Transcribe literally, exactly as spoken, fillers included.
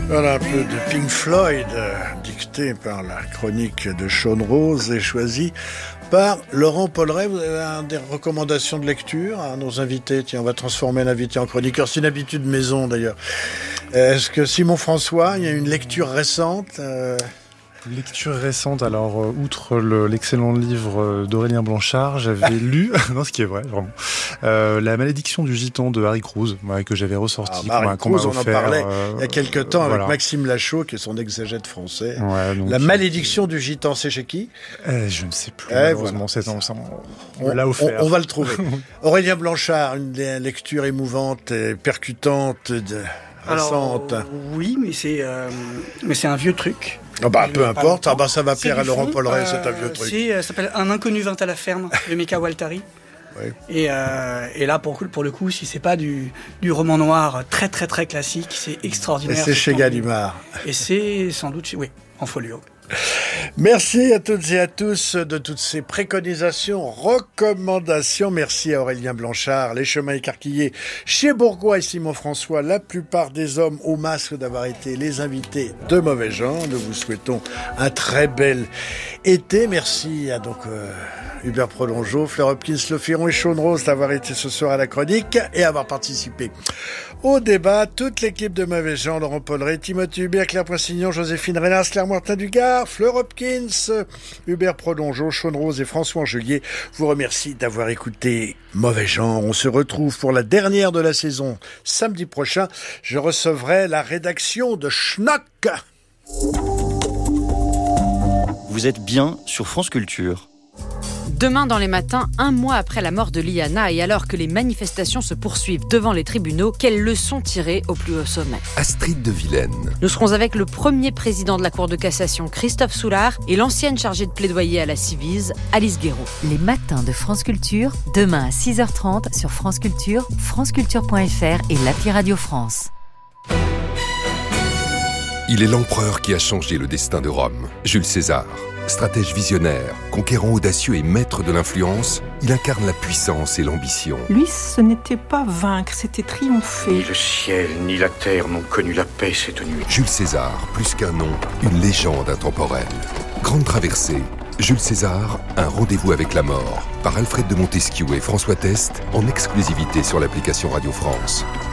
Voilà un peu de Pink Floyd, euh, dicté par la chronique de Sean Rose et choisi par Laurent Polleret. Vous avez un des recommandations de lecture à nos invités? Tiens, on va transformer l'invité en chroniqueur. C'est une habitude maison d'ailleurs. Est-ce que Simon François, il y a une lecture récente euh... Lecture récente, alors euh, outre le, l'excellent livre d'Aurélien Blanchard, j'avais lu, non ce qui est vrai vraiment, euh, La malédiction du gitan de Harry Cruz, ouais, que j'avais ressorti. Ah, Harry Cruz, on en parlait euh, il y a quelques temps voilà. avec Maxime Lachaud, qui est son exégète français. Ouais, donc, La malédiction du gitan, c'est chez qui? euh, Je ne sais plus, eh, malheureusement, voilà. c'est, on, on, on l'a offert. On, on va le trouver. Aurélien Blanchard, une des lectures émouvantes et percutantes de... récente. Alors, oui, mais c'est, euh, mais c'est un vieux truc. Oh bah, peu importe, ah bah, ça va c'est plaire à Laurent fond, Polleret, euh, c'est un vieux truc. C'est, ça s'appelle Un inconnu vint à la ferme de Mika Waltari. Oui. Et, euh, et là, pour, pour le coup, si c'est pas du, du roman noir très très très classique, c'est extraordinaire. Et c'est chez Gallimard. Et c'est sans doute, oui, en folio. Merci à toutes et à tous de toutes ces préconisations, recommandations. Merci à Aurélien Blanchard, Les Chemins écarquillés, chez Bourgois et Simon François, la plupart des hommes au masque d'avoir été les invités de Mauvais Genre. Nous vous souhaitons un très bel été. Merci à donc euh, Hubert Prolongeau, Fleur Hopkins, Le Firon et Sean Rose d'avoir été ce soir à la chronique et avoir participé au débat. Toute l'équipe de Mauvais Genre, Laurent Polleret, Timothée Hubert, Claire Poissignon, Joséphine Renas, Claire Martin-Dugard, Fleur Hopkins, Hubert Prolongeau, Sean Rose et François Angelier vous remercie d'avoir écouté Mauvais Genre. On se retrouve pour la dernière de la saison samedi prochain. Je recevrai la rédaction de Schnock. Vous êtes bien sur France Culture. Demain dans les matins, un mois après la mort de Liana et alors que les manifestations se poursuivent devant les tribunaux, quelles leçons tirer au plus haut sommet? Astrid de Vilaine. Nous serons avec le premier président de la Cour de cassation, Christophe Soulard, et l'ancienne chargée de plaidoyer à la Civise, Alice Guéraud. Les matins de France Culture, demain à six heures trente sur France Culture, franceculture point f r et l'appli Radio France. Il est l'empereur qui a changé le destin de Rome, Jules César. Stratège visionnaire, conquérant audacieux et maître de l'influence, il incarne la puissance et l'ambition. Lui, ce n'était pas vaincre, c'était triompher. Ni le ciel, ni la terre n'ont connu la paix cette nuit. Jules César, plus qu'un nom, une légende intemporelle. Grande traversée, Jules César, un rendez-vous avec la mort, par Alfred de Montesquieu et François Test, en exclusivité sur l'application Radio France.